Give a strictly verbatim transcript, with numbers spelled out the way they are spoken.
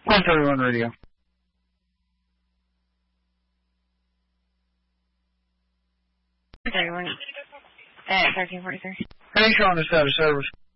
one thirty-one radio. thirty-one at thirteen forty-three. How are you showing this out of service?